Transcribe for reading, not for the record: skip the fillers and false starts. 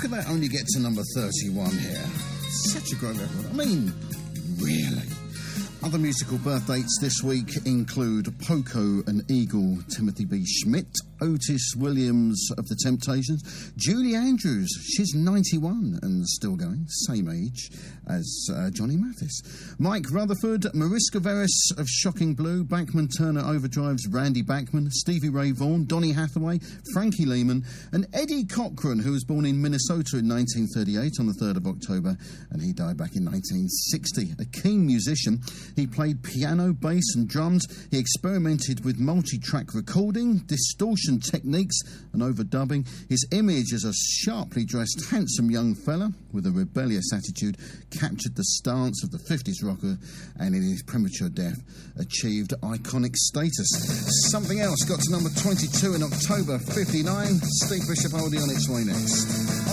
did that only get to number 31 here? Such a great record. I mean, really. Other musical birth dates this week include Poco and Eagle, Timothy B. Schmidt, Otis Williams of The Temptations, Julie Andrews, she's 91 and still going, same age as Johnny Mathis, Mike Rutherford, Mariska Veris of Shocking Blue, Bachman Turner Overdrive's Randy Bachman, Stevie Ray Vaughan, Donny Hathaway, Frankie Lehman, and Eddie Cochran, who was born in Minnesota in 1938 on the 3rd of October, and he died back in 1960. A keen musician, he played piano, bass and drums. He experimented with multi-track recording, distortion techniques and overdubbing. His image as a sharply dressed, handsome young fella with a rebellious attitude captured the stance of the 50s rocker, and in his premature death achieved iconic status. Something else got to number 22 in October 59. Steve Bishop Oldie on its way next.